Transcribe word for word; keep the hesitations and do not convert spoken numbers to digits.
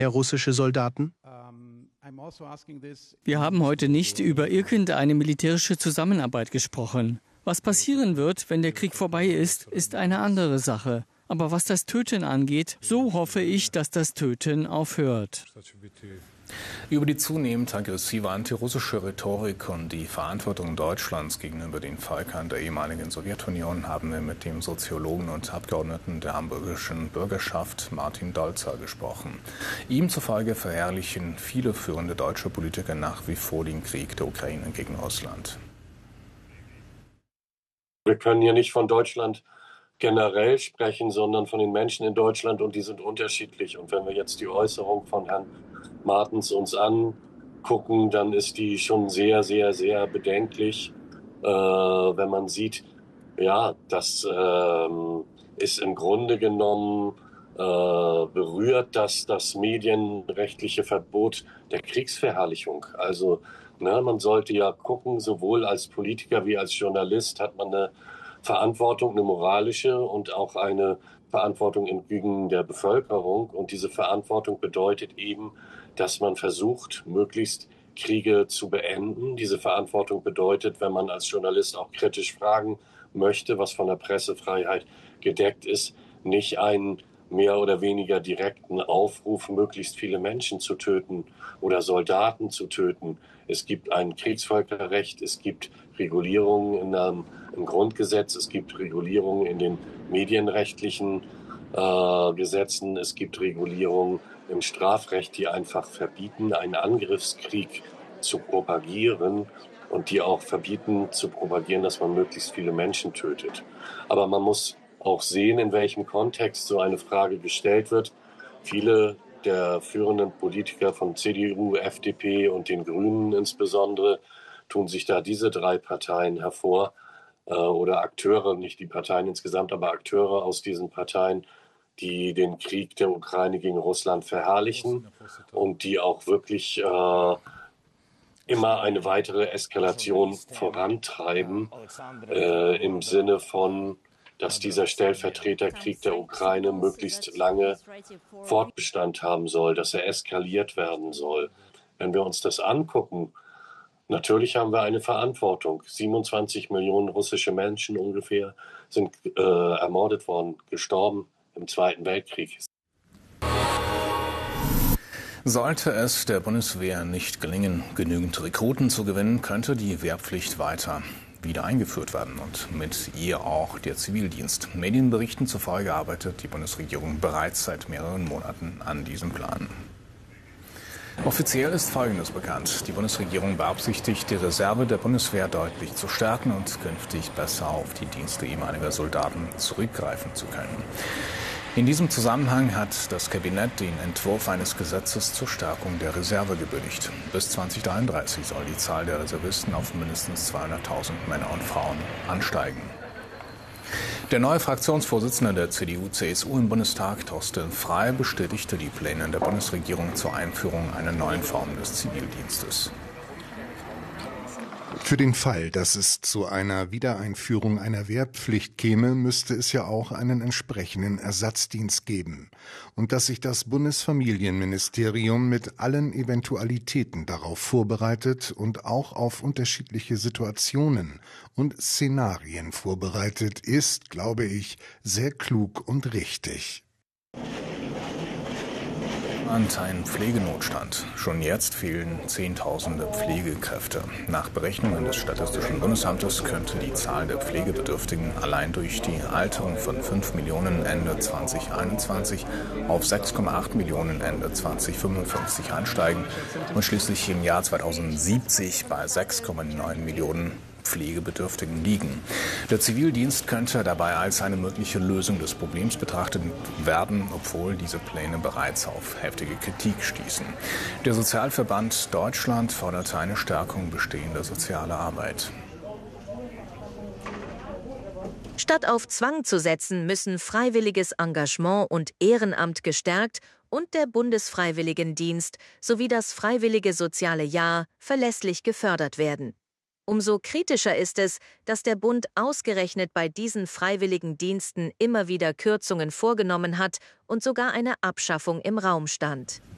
russische Soldaten? Wir haben heute nicht über irgendeine militärische Zusammenarbeit gesprochen. Was passieren wird, wenn der Krieg vorbei ist, ist eine andere Sache. Aber was das Töten angeht, so hoffe ich, dass das Töten aufhört. Über die zunehmend aggressive antirussische Rhetorik und die Verantwortung Deutschlands gegenüber den Völkern der ehemaligen Sowjetunion haben wir mit dem Soziologen und Abgeordneten der hamburgischen Bürgerschaft Martin Dolzer gesprochen. Ihm zufolge verherrlichen viele führende deutsche Politiker nach wie vor den Krieg der Ukraine gegen Russland. Wir können hier nicht von Deutschland generell sprechen, sondern von den Menschen in Deutschland, und die sind unterschiedlich. Und wenn wir jetzt die Äußerung von Herrn Martens uns angucken, dann ist die schon sehr, sehr, sehr bedenklich, äh, wenn man sieht, ja, das äh, ist im Grunde genommen äh, berührt das, das medienrechtliche Verbot der Kriegsverherrlichung. Also ne, man sollte ja gucken, sowohl als Politiker wie als Journalist hat man eine Verantwortung, eine moralische und auch eine Verantwortung entgegen der Bevölkerung. Und diese Verantwortung bedeutet eben, dass man versucht, möglichst Kriege zu beenden. Diese Verantwortung bedeutet, wenn man als Journalist auch kritisch fragen möchte, was von der Pressefreiheit gedeckt ist, nicht einen mehr oder weniger direkten Aufruf, möglichst viele Menschen zu töten oder Soldaten zu töten. Es gibt ein Kriegsvölkerrecht, es gibt Regulierungen in einem, im Grundgesetz, es gibt Regulierungen in den medienrechtlichen äh, Gesetzen, es gibt Regulierungen im Strafrecht, die einfach verbieten, einen Angriffskrieg zu propagieren und die auch verbieten zu propagieren, dass man möglichst viele Menschen tötet. Aber man muss auch sehen, in welchem Kontext so eine Frage gestellt wird. Viele der führenden Politiker von C D U, F D P und den Grünen insbesondere tun sich da diese drei Parteien hervor äh, oder Akteure, nicht die Parteien insgesamt, aber Akteure aus diesen Parteien, die den Krieg der Ukraine gegen Russland verherrlichen und die auch wirklich äh, immer eine weitere Eskalation vorantreiben äh, im Sinne von, dass dieser Stellvertreterkrieg der Ukraine möglichst lange Fortbestand haben soll, dass er eskaliert werden soll. Wenn wir uns das angucken, natürlich haben wir eine Verantwortung. siebenundzwanzig Millionen russische Menschen ungefähr sind äh, ermordet worden, gestorben im Zweiten Weltkrieg. Sollte es der Bundeswehr nicht gelingen, genügend Rekruten zu gewinnen, könnte die Wehrpflicht weiter wieder eingeführt werden und mit ihr auch der Zivildienst. Medienberichten zufolge arbeitet die Bundesregierung bereits seit mehreren Monaten an diesem Plan. Offiziell ist Folgendes bekannt. Die Bundesregierung beabsichtigt, die Reserve der Bundeswehr deutlich zu stärken und künftig besser auf die Dienste ehemaliger Soldaten zurückgreifen zu können. In diesem Zusammenhang hat das Kabinett den Entwurf eines Gesetzes zur Stärkung der Reserve gebilligt. Bis zweitausenddreiunddreißig soll die Zahl der Reservisten auf mindestens zweihunderttausend Männer und Frauen ansteigen. Der neue Fraktionsvorsitzende der C D U C S U im Bundestag, Thorsten Frey, bestätigte die Pläne der Bundesregierung zur Einführung einer neuen Form des Zivildienstes. Für den Fall, dass es zu einer Wiedereinführung einer Wehrpflicht käme, müsste es ja auch einen entsprechenden Ersatzdienst geben. Und dass sich das Bundesfamilienministerium mit allen Eventualitäten darauf vorbereitet und auch auf unterschiedliche Situationen und Szenarien vorbereitet, ist, glaube ich, sehr klug und richtig. Ein Pflegenotstand. Schon jetzt fehlen Zehntausende Pflegekräfte. Nach Berechnungen des Statistischen Bundesamtes könnte die Zahl der Pflegebedürftigen allein durch die Alterung von fünf Millionen Ende zweitausendeinundzwanzig auf sechs Komma acht Millionen Ende zweitausendfünfundfünfzig ansteigen und schließlich im Jahr zweitausendsiebzig bei sechs Komma neun Millionen Pflegebedürftigen liegen. Der Zivildienst könnte dabei als eine mögliche Lösung des Problems betrachtet werden, obwohl diese Pläne bereits auf heftige Kritik stießen. Der Sozialverband Deutschland forderte eine Stärkung bestehender sozialer Arbeit. Statt auf Zwang zu setzen, müssen freiwilliges Engagement und Ehrenamt gestärkt und der Bundesfreiwilligendienst sowie das Freiwillige Soziale Jahr verlässlich gefördert werden. Umso kritischer ist es, dass der Bund ausgerechnet bei diesen freiwilligen Diensten immer wieder Kürzungen vorgenommen hat und sogar eine Abschaffung im Raum stand.